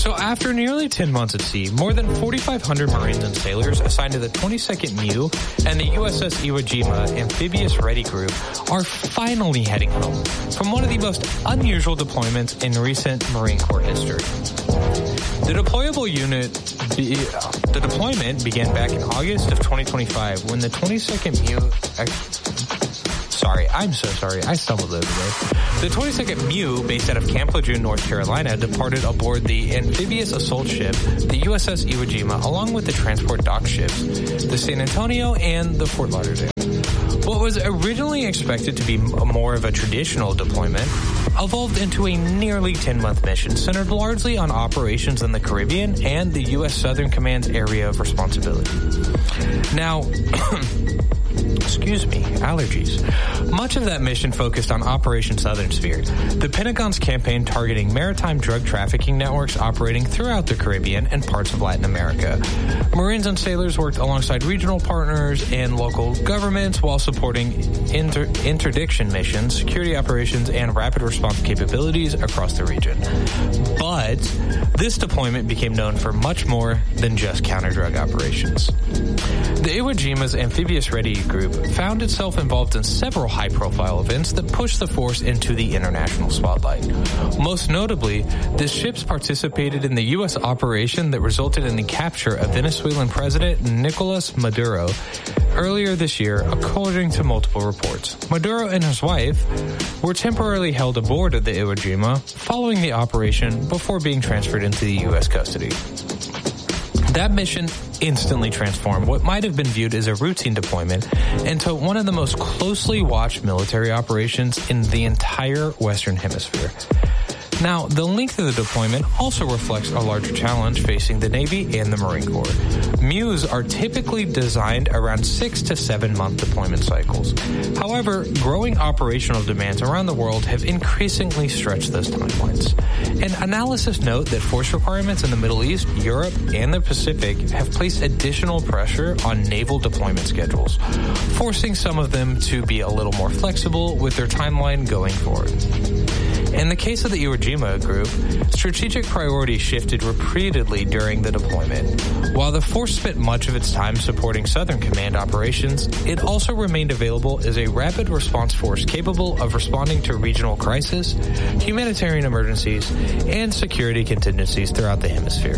So after nearly 10 months at sea, more than 4,500 Marines and sailors assigned to the 22nd MEU and the USS Iwo Jima Amphibious Ready Group are finally heading home from one of the most unusual deployments in recent Marine Corps history. The deployment began back in August of 2025 when the 22nd MEU... I'm so sorry. I stumbled over there. The 22nd MEU, based out of Camp Lejeune, North Carolina, departed aboard the amphibious assault ship, the USS Iwo Jima, along with the transport dock ships, the San Antonio and the Fort Lauderdale. What was originally expected to be more of a traditional deployment evolved into a nearly 10-month mission centered largely on operations in the Caribbean and the U.S. Southern Command's area of responsibility. Now... Excuse me, allergies. Much of that mission focused on Operation Southern Sphere, the Pentagon's campaign targeting maritime drug trafficking networks operating throughout the Caribbean and parts of Latin America. Marines and sailors worked alongside regional partners and local governments while supporting interdiction missions, security operations, and rapid response capabilities across the region. But this deployment became known for much more than just counter-drug operations. The Iwo Jima's Amphibious Ready Group found itself involved in several high-profile events that pushed the force into the international spotlight. Most notably, the ships participated in the U.S. operation that resulted in the capture of Venezuelan President Nicolas Maduro earlier this year, according to multiple reports. Maduro and his wife were temporarily held aboard of the Iwo Jima following the operation before being transferred into the U.S. custody. That mission instantly transformed what might have been viewed as a routine deployment into one of the most closely watched military operations in the entire Western Hemisphere. Now, the length of the deployment also reflects a larger challenge facing the Navy and the Marine Corps. MEUs are typically designed around 6 to 7 month deployment cycles. However, growing operational demands around the world have increasingly stretched those timelines. And analysis note that force requirements in the Middle East, Europe, and the Pacific have placed additional pressure on naval deployment schedules, forcing some of them to be a little more flexible with their timeline going forward. In the case of the Iwo Jima group, strategic priorities shifted repeatedly during the deployment. While the force spent much of its time supporting Southern Command operations, it also remained available as a rapid response force capable of responding to regional crisis, humanitarian emergencies, and security contingencies throughout the hemisphere.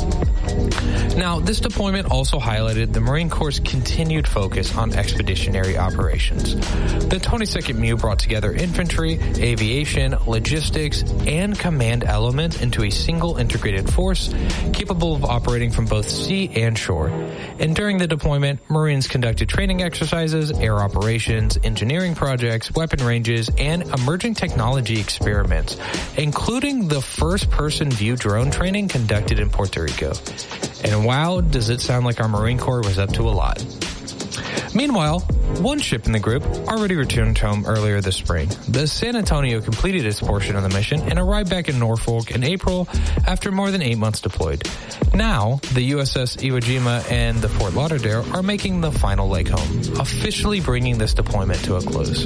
Now, this deployment also highlighted the Marine Corps' continued focus on expeditionary operations. The 22nd MEU brought together infantry, aviation, logistics, and command elements into a single integrated force capable of operating from both sea and shore. And during the deployment, Marines conducted training exercises, air operations, engineering projects, weapon ranges, and emerging technology experiments, including the first-person view drone training conducted in Puerto Rico. And wow, does it sound like our Marine Corps was up to a lot. Meanwhile, one ship in the group already returned home earlier this spring. The San Antonio completed its portion of the mission and arrived back in Norfolk in April after more than 8 months deployed. Now, the USS Iwo Jima and the Fort Lauderdale are making the final leg home, officially bringing this deployment to a close.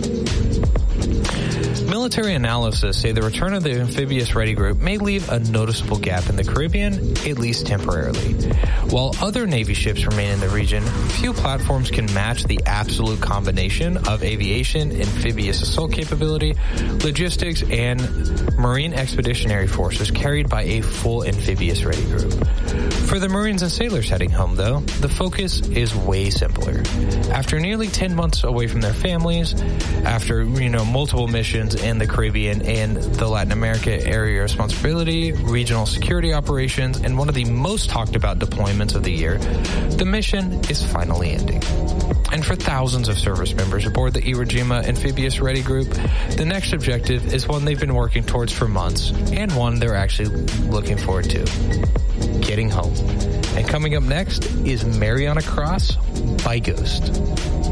Military analysis say the return of the Amphibious Ready Group may leave a noticeable gap in the Caribbean, at least temporarily. While other Navy ships remain in the region, few platforms can match the absolute combination of aviation, amphibious assault capability, logistics, and Marine Expeditionary Forces carried by a full Amphibious Ready Group. For the Marines and sailors heading home, though, the focus is way simpler. After nearly 10 months away from their families, after, multiple missions in the Caribbean and the Latin America area responsibility, regional security operations, and one of the most talked about deployments of the year, the mission is finally ending. And for thousands of service members aboard the Iwo Jima Amphibious Ready Group, the next objective is one they've been working towards for months, and one they're actually looking forward to: getting home. And coming up next is Mariana Cross by Ghost.